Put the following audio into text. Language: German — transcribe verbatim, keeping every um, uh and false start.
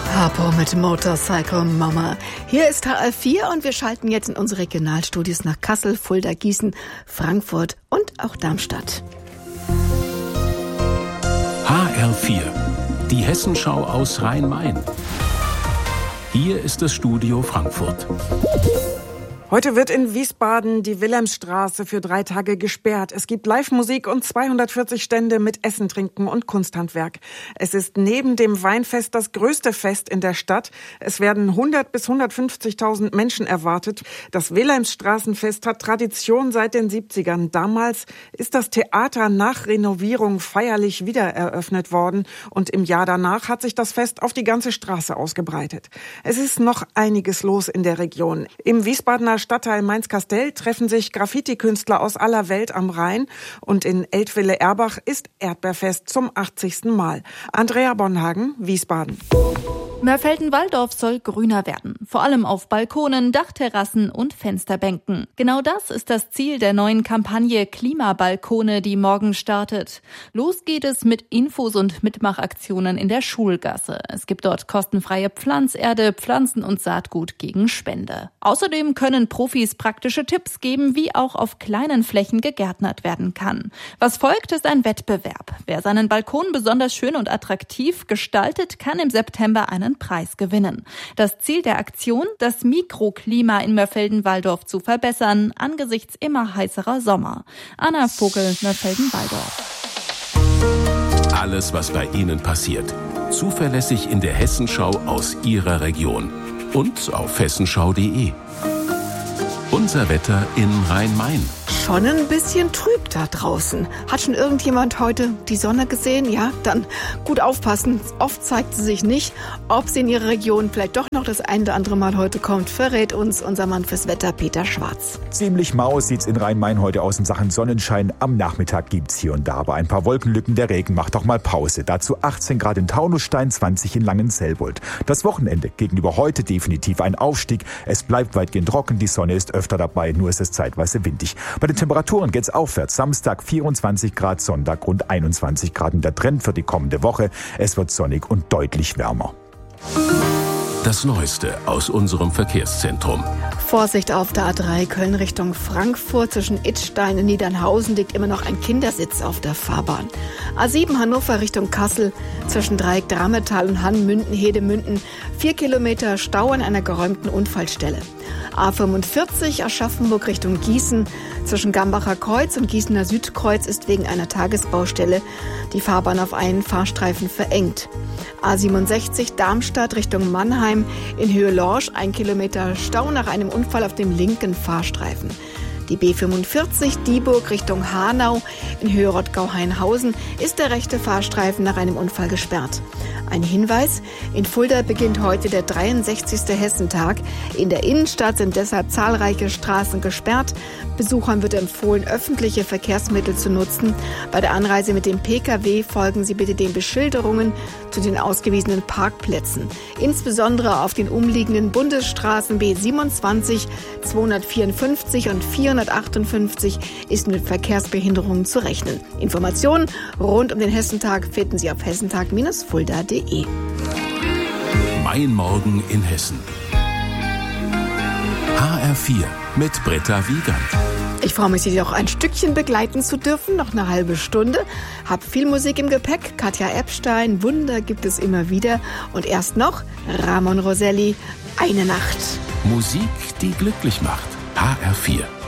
Harpo mit Motorcycle Mama. Hier ist H R vier und wir schalten jetzt in unsere Regionalstudios nach Kassel, Fulda, Gießen, Frankfurt und auch Darmstadt. H R vier, die Hessenschau aus Rhein-Main. Hier ist das Studio Frankfurt. Heute wird in Wiesbaden die Wilhelmstraße für drei Tage gesperrt. Es gibt Live-Musik und zweihundertvierzig Stände mit Essen, Trinken und Kunsthandwerk. Es ist neben dem Weinfest das größte Fest in der Stadt. Es werden hundert bis hundertfünfzigtausend Menschen erwartet. Das Wilhelmstraßenfest hat Tradition seit den siebzigern. Damals ist das Theater nach Renovierung feierlich wieder eröffnet worden. Und im Jahr danach hat sich das Fest auf die ganze Straße ausgebreitet. Es ist noch einiges los in der Region. Im Wiesbadener Stadtteil Mainz-Kastell treffen sich Graffiti-Künstler aus aller Welt am Rhein und in Eltville-Erbach ist Erdbeerfest zum achtzigsten Mal. Andrea Bonhagen, Wiesbaden. Mörfelden-Walldorf soll grüner werden, vor allem auf Balkonen, Dachterrassen und Fensterbänken. Genau das ist das Ziel der neuen Kampagne Klimabalkone, die morgen startet. Los geht es mit Infos und Mitmachaktionen in der Schulgasse. Es gibt dort kostenfreie Pflanzerde, Pflanzen und Saatgut gegen Spende. Außerdem können Profis praktische Tipps geben, wie auch auf kleinen Flächen gegärtnert werden kann. Was folgt, ist ein Wettbewerb. Wer seinen Balkon besonders schön und attraktiv gestaltet, kann im September einen Preis gewinnen. Das Ziel der Aktion, das Mikroklima in Mörfelden-Walldorf zu verbessern, angesichts immer heißerer Sommer. Anna Vogel, Mörfelden-Walldorf. Alles, was bei Ihnen passiert, zuverlässig in der Hessenschau aus Ihrer Region und auf hessenschau punkt de. Unser Wetter in Rhein-Main. Schon ein bisschen trüb da draußen. Hat schon irgendjemand heute die Sonne gesehen? Ja, dann gut aufpassen. Oft zeigt sie sich nicht. Ob sie in ihrer Region vielleicht doch noch das ein oder andere Mal heute kommt, verrät uns unser Mann fürs Wetter, Peter Schwarz. Ziemlich mau sieht's in Rhein-Main heute aus in Sachen Sonnenschein. Am Nachmittag gibt's hier und da aber ein paar Wolkenlücken. Der Regen macht doch mal Pause. Dazu achtzehn Grad in Taunusstein, zwanzig in Langenselbold. Das Wochenende gegenüber heute definitiv ein Aufstieg. Es bleibt weitgehend trocken. Die Sonne ist öfter dabei, nur ist es zeitweise windig. Bei den Temperaturen geht's aufwärts. Samstag vierundzwanzig Grad, Sonntag rund einundzwanzig Grad. Und der Trend für die kommende Woche, es wird sonnig und deutlich wärmer. Das Neueste aus unserem Verkehrszentrum. Vorsicht auf der A drei Köln Richtung Frankfurt. Zwischen Idstein und Niedernhausen liegt immer noch ein Kindersitz auf der Fahrbahn. A sieben Hannover Richtung Kassel. Zwischen Dreieck Drametal und Hamm-Münden, Hedemünden. Vier Kilometer Stau an einer geräumten Unfallstelle. A fünfundvierzig Aschaffenburg Richtung Gießen. Zwischen Gambacher Kreuz und Gießener Südkreuz ist wegen einer Tagesbaustelle die Fahrbahn auf einen Fahrstreifen verengt. A siebenundsechzig Darmstadt Richtung Mannheim. In Höhe Lorsch ein Kilometer Stau nach einem Unfall auf dem linken Fahrstreifen. Die B fünfundvierzig Dieburg Richtung Hanau in Höhe Rottgau-Hainhausen ist der rechte Fahrstreifen nach einem Unfall gesperrt. Ein Hinweis, in Fulda beginnt heute der dreiundsechzigste Hessentag. In der Innenstadt sind deshalb zahlreiche Straßen gesperrt. Besuchern wird empfohlen, öffentliche Verkehrsmittel zu nutzen. Bei der Anreise mit dem Pkw folgen Sie bitte den Beschilderungen zu den ausgewiesenen Parkplätzen. Insbesondere auf den umliegenden Bundesstraßen B siebenundzwanzig, zweihundertvierundfünfzig und vierhundertachtundfünfzig ist mit Verkehrsbehinderungen zu rechnen. Informationen rund um den Hessentag finden Sie auf hessentag Fulda punkt de. Mein Morgen in Hessen. H R vier mit Britta Wiegand. Ich freue mich, Sie auch ein Stückchen begleiten zu dürfen, noch eine halbe Stunde. Hab viel Musik im Gepäck, Katja Epstein, Wunder gibt es immer wieder. Und erst noch Ramon Roselli, Eine Nacht. Musik, die glücklich macht. H R vier.